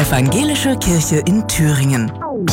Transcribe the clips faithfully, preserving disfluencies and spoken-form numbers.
Evangelische Kirche in Thüringen.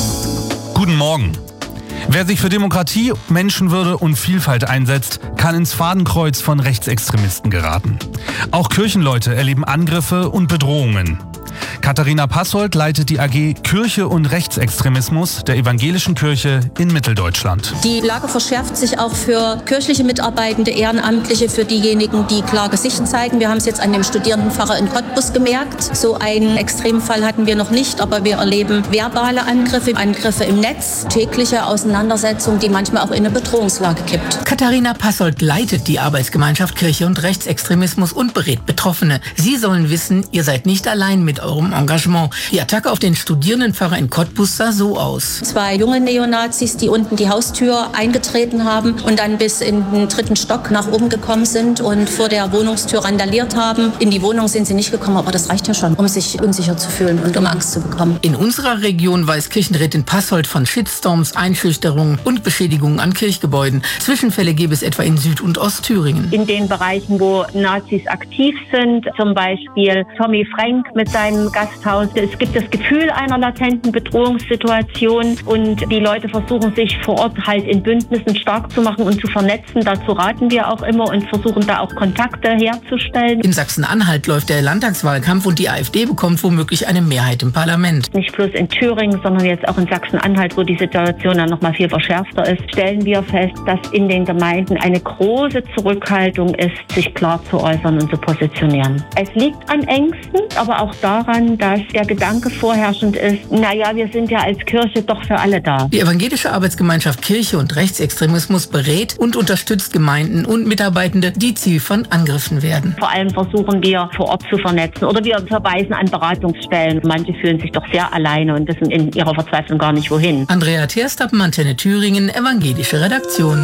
Guten Morgen. Wer sich für Demokratie, Menschenwürde und Vielfalt einsetzt, kann ins Fadenkreuz von Rechtsextremisten geraten. Auch Kirchenleute erleben Angriffe und Bedrohungen. Katharina Passold leitet die A G Kirche und Rechtsextremismus der Evangelischen Kirche in Mitteldeutschland. Die Lage verschärft sich auch für kirchliche Mitarbeitende, Ehrenamtliche, für diejenigen, die klar Gesicht zeigen. Wir haben es jetzt an dem Studierendenpfarrer in Cottbus gemerkt. So einen Extremfall hatten wir noch nicht, aber wir erleben verbale Angriffe, Angriffe im Netz, tägliche Auseinandersetzungen, die manchmal auch in eine Bedrohungslage kippt. Katharina Passold leitet die Arbeitsgemeinschaft Kirche und Rechtsextremismus und berät Betroffene. Sie sollen wissen, ihr seid nicht allein mit eurem Engagement. Die Attacke auf den Studierendenpfarrer in Cottbus sah so aus. Zwei junge Neonazis, die unten die Haustür eingetreten haben und dann bis in den dritten Stock nach oben gekommen sind und vor der Wohnungstür randaliert haben. In die Wohnung sind sie nicht gekommen, aber das reicht ja schon, um sich unsicher zu fühlen und um Angst zu bekommen. In unserer Region weiß Kirchenrätin Passold von Shitstorms, Einschüchterungen und Beschädigungen an Kirchgebäuden. Zwischenfälle gäbe es etwa in Süd- und Ostthüringen. In den Bereichen, wo Nazis aktiv sind, zum Beispiel Tommy Frank mit seinem Gasthaus. Es gibt das Gefühl einer latenten Bedrohungssituation und die Leute versuchen sich vor Ort halt in Bündnissen stark zu machen und zu vernetzen. Dazu raten wir auch immer und versuchen da auch Kontakte herzustellen. In Sachsen-Anhalt läuft der Landtagswahlkampf und die AfD bekommt womöglich eine Mehrheit im Parlament. Nicht bloß in Thüringen, sondern jetzt auch in Sachsen-Anhalt, wo die Situation dann noch mal viel verschärfter ist, stellen wir fest, dass in den Gemeinden eine große Zurückhaltung ist, sich klar zu äußern und zu positionieren. Es liegt an Ängsten, aber auch daran, dass der Gedanke vorherrschend ist, naja, wir sind ja als Kirche doch für alle da. Die evangelische Arbeitsgemeinschaft Kirche und Rechtsextremismus berät und unterstützt Gemeinden und Mitarbeitende, die Ziel von Angriffen werden. Vor allem versuchen wir vor Ort zu vernetzen oder wir verweisen an Beratungsstellen. Manche fühlen sich doch sehr alleine und wissen in ihrer Verzweiflung gar nicht wohin. Andrea Terstab, Antenne Thüringen, evangelische Redaktion.